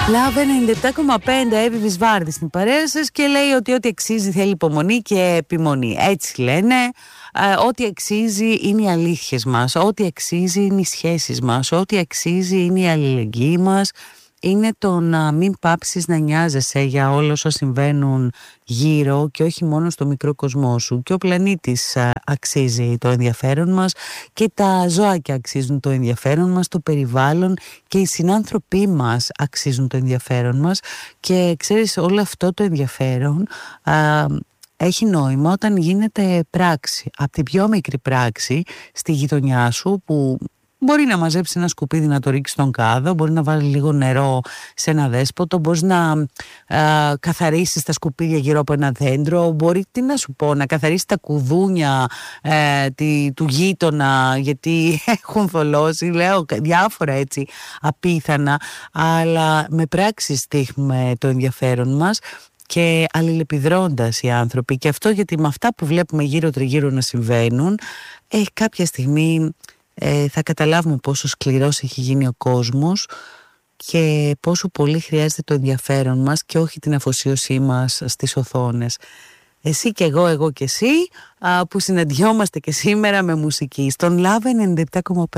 Λάβε 97,5 Εύη Βάρδη στην παρέα σας και λέει ότι ό,τι αξίζει θέλει υπομονή και επιμονή. Έτσι λένε. Ό,τι αξίζει είναι οι αλήθειες μας, ό,τι αξίζει είναι οι σχέσεις μας, ό,τι αξίζει είναι η αλληλεγγύη μας. Είναι το να μην πάψεις να νοιάζεσαι για όλα όσα συμβαίνουν γύρω και όχι μόνο στο μικρό κοσμό σου. Και ο πλανήτης αξίζει το ενδιαφέρον μας και τα ζωάκια αξίζουν το ενδιαφέρον μας, το περιβάλλον και οι συνάνθρωποι μας αξίζουν το ενδιαφέρον μας. Και ξέρεις, όλο αυτό το ενδιαφέρον έχει νόημα όταν γίνεται πράξη. Από την πιο μικρή πράξη στη γειτονιά σου που μπορεί να μαζέψει ένα σκουπίδι να το ρίξει στον κάδο, μπορεί να βάλει λίγο νερό σε ένα δέσποτο, μπορεί να καθαρίσεις τα σκουπίδια γύρω από ένα δέντρο, μπορεί, τι να σου πω, να καθαρίσεις τα κουδούνια του γείτονα γιατί έχουν θολώσει, λέω διάφορα έτσι απίθανα, αλλά με πράξεις δείχνουμε το ενδιαφέρον μας και αλληλεπιδρώντας οι άνθρωποι. Και αυτό γιατί με αυτά που βλέπουμε γύρω τριγύρω να συμβαίνουν, κάποια στιγμή θα καταλάβουμε πόσο σκληρός έχει γίνει ο κόσμος και πόσο πολύ χρειάζεται το ενδιαφέρον μας και όχι την αφοσίωσή μας στις οθόνες. Εσύ και εγώ και εσύ που συναντιόμαστε και σήμερα με μουσική στον Love 97,5.